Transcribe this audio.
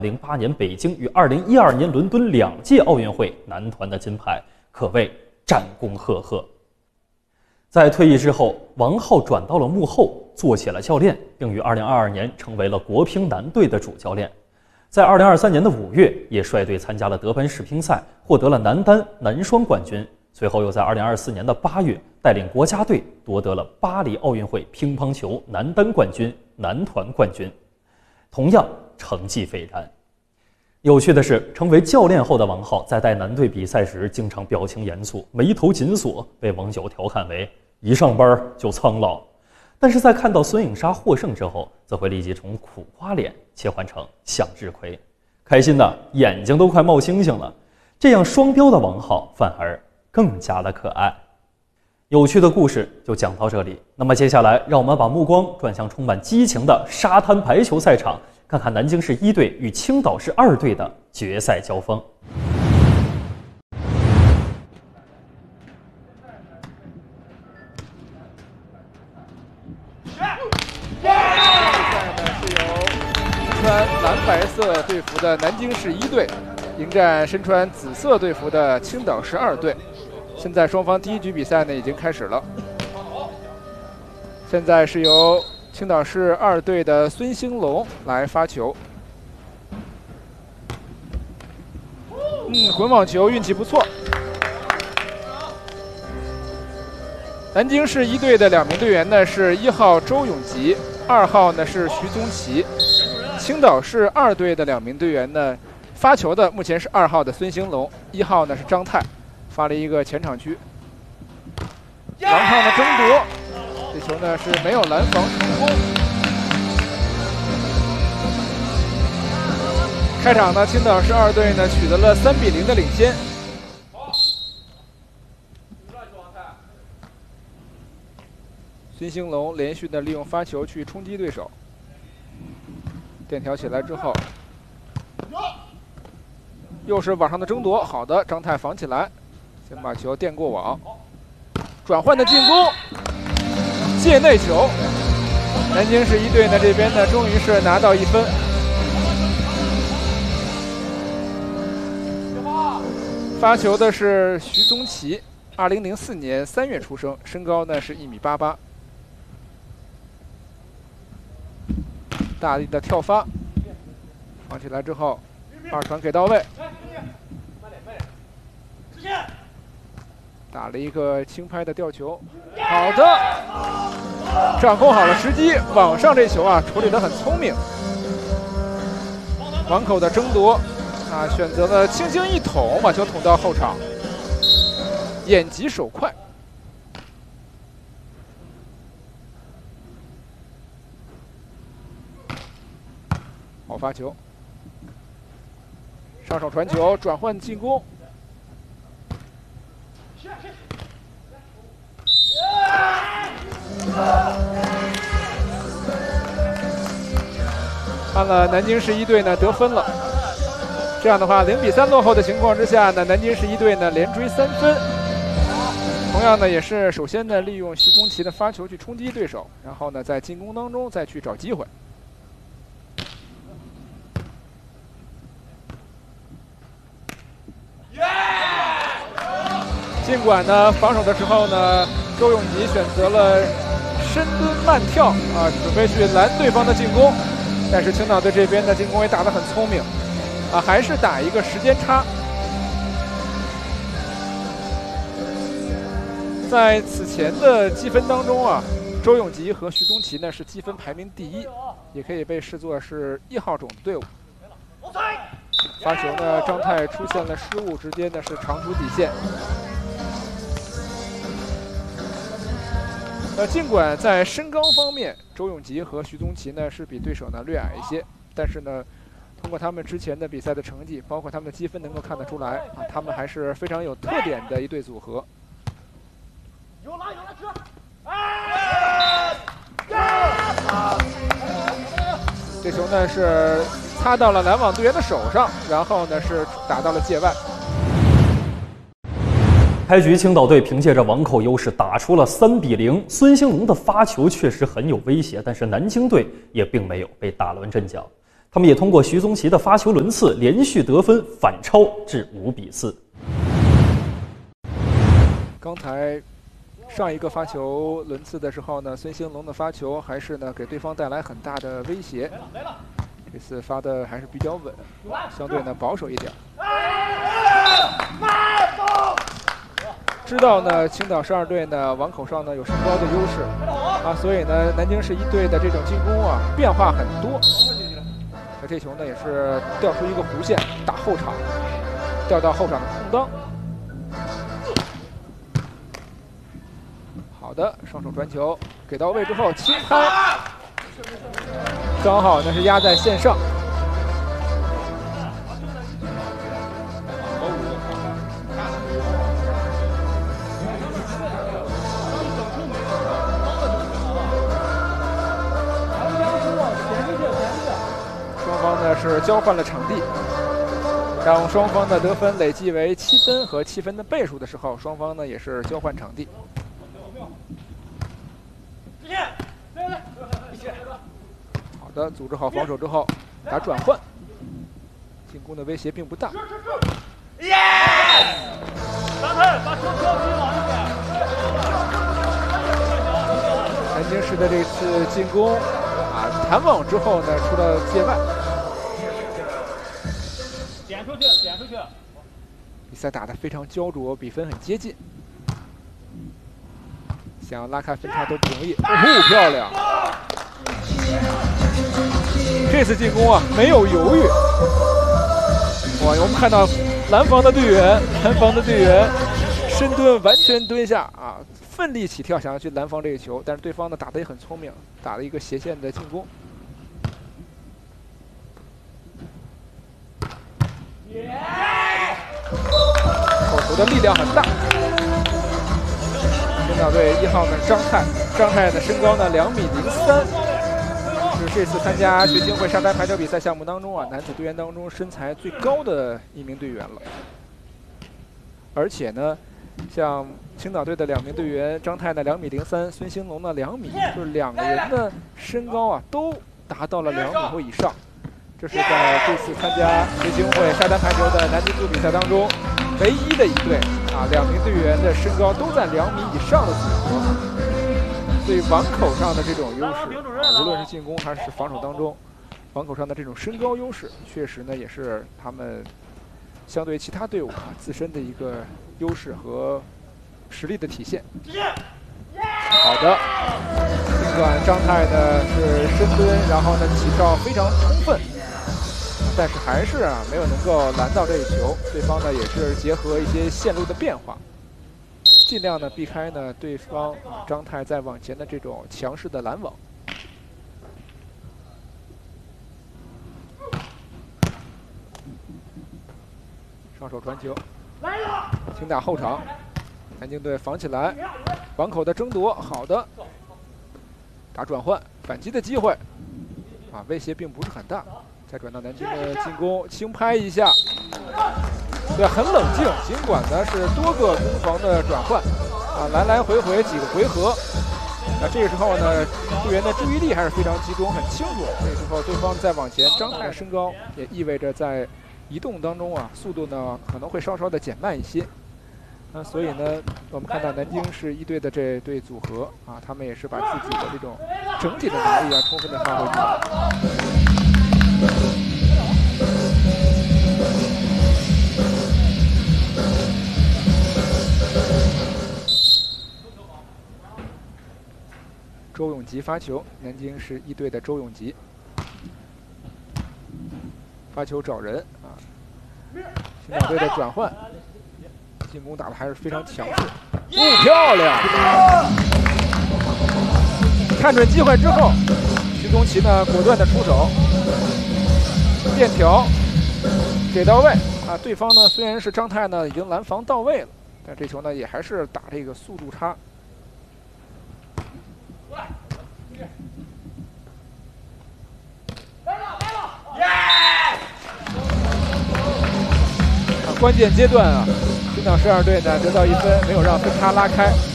08年北京与2012年伦敦2届奥运会男团的金牌，可谓战功赫赫。在退役之后，王皓转到了幕后，做起了教练，并于2022年成为了国乒男队的主教练。在2023年的5月，也率队参加了德班世乒赛，获得了男单、男双冠军。随后又在2024年的8月，带领国家队夺得了巴黎奥运会乒乓球男单冠军、男团冠军，同样成绩斐然。有趣的是，成为教练后的王皓在带男队比赛时，经常表情严肃，眉头紧锁，被网友调侃为一上班就苍老。但是在看到孙颖莎获胜之后，则会立即从苦瓜脸切换成向日葵，开心的眼睛都快冒星星了。这样双标的王皓反而更加的可爱。有趣的故事就讲到这里，那么接下来让我们把目光转向充满激情的沙滩排球赛场，看看南京市1队与青岛市2队的决赛交锋。 穿蓝白色队服的南京市1队迎战身穿紫色队服的青岛市2队。现在双方第一局比赛呢已经开始了。现在是由青岛市2队的孙兴龙来发球。混网球运气不错。南京市1队的2名队员呢是1号周永吉，2号呢是徐宗奇。青岛市2队的2名队员呢，发球的目前是2号的孙兴龙，1号呢是张泰，发了一个前场区。王皓的争夺，这球呢是没有拦防成功。开场呢，青岛市2队呢取得了3比0的领先。孙兴龙连续的利用发球去冲击对手。垫条起来之后，又是网上的争夺，好的，张泰防起来，先把球垫过网，转换的进攻，界内球。南京市1队呢这边呢终于是拿到1分。发球的是徐宗奇，2004年3月出生，身高呢是1.88米。大力的跳发，放起来之后，2传给到位，打了一个轻拍的吊球，好的，掌控好了时机，网上这球啊处理得很聪明。网口的争夺啊，选择了轻轻一捅，把球捅到后场，眼疾手快。好发球，上手传球，转换进攻。看了南京市1队呢得分了，这样的话0比3落后的情况之下呢，南京市1队呢连追3分。同样呢也是首先呢利用徐宗奇的发球去冲击对手，然后呢在进攻当中再去找机会。尽管呢防守的时候呢，周永吉选择了深蹲慢跳啊，准备去拦对方的进攻，但是青岛队这边的进攻也打得很聪明啊，还是打一个时间差。在此前的积分当中啊，周永吉和徐宗奇呢是积分排名第1，也可以被视作是1号种子队伍。发球呢，张泰出现了失误，直接呢是长出底线。尽管在身高方面，周永吉和徐宗奇呢是比对手呢略矮一些，但是呢，通过他们之前的比赛的成绩，包括他们的积分，能够看得出来啊，他们还是非常有特点的一对组合。有拉这球呢是擦到了拦网队员的手上，然后呢是打到了界外。 开局青岛队凭借着网口优势打出了3比0，孙兴龙的发球确实很有威胁，但是南京队也并没有被打乱阵脚。 他们也通过徐宗奇的发球轮次连续得分反超至5-4。 刚才上一个发球轮次的时候呢，孙兴龙的发球还是呢给对方带来很大的威胁。这次发的还是比较稳，相对呢保守一点。知道呢，青岛12队呢网口上呢有身高的优势啊，所以呢南京市1队的这种进攻啊变化很多。那这球呢也是调出一个弧线，打后场，调到后场的空当。好的，双手传球给到位之后轻拍，刚好那是压在线上。双方呢是交换了场地，当双方的得分累计为7分和7分的倍数的时候，双方呢也是交换场地。好的，组织好防守之后打转换，进攻的威胁并不大。南京市的这次进攻啊，弹网之后呢，出了界外，点出去。比赛打得非常焦灼，比分很接近。想要拉开分差都不容易。漂亮！这次进攻啊，没有犹豫。哇，我们看到蓝方的队员深蹲，完全蹲下啊，奋力起跳，想要去拦防这个球，但是对方呢打得也很聪明，打了一个斜线的进攻。手球的力量很大。青岛队1号呢张泰的身高呢2.03米，是这次参加学青会沙滩排球比赛项目当中啊男子队员当中身材最高的一名队员了。而且呢，像青岛队的2名队员张泰呢2.03米，孙兴龙呢2米，就是2个人的身高啊都达到了2米或以上。这是在这次参加学青会沙滩排球的男子组比赛当中唯一的一队啊，2名队员的身高都在2米以上的组合，所以网口上的这种优势，无论是进攻还是防守当中，网口上的这种身高优势，确实呢也是他们相对其他队伍啊自身的一个优势和实力的体现。好的，尽管张泰呢是深蹲，然后呢起跳非常充分。但是还是没有能够拦到这一球，对方呢也是结合一些线路的变化，尽量呢避开呢对方张泰在往前的这种强势的拦网。双手传球，轻打后场，南京队防起来，网口的争夺，好的，打转换，反击的机会，啊，威胁并不是很大。再转到南京的进攻，轻拍一下，对，很冷静。尽管呢是多个攻防的转换，啊，来回几个回合，那这个时候呢，队员的注意力还是非常集中，很清楚。这个时候对方再往前，张泰身高也意味着在移动当中啊，速度呢可能会稍稍的减慢一些。所以呢，我们看到南京市1队的这对组合啊，他们也是把自己的这种整体的能力啊，充分的发挥出来。周永吉发球，南京市1队的周永吉发球找人啊，青岛队的转换，进攻打得还是非常强势，漂亮！看准机会之后，徐宗奇呢果断的出手，链条给到位啊！对方呢虽然是张泰呢已经拦防到位了，但这球呢也还是打这个速度差。关键阶段啊，青岛12队呢得到1分，没有让分差拉开。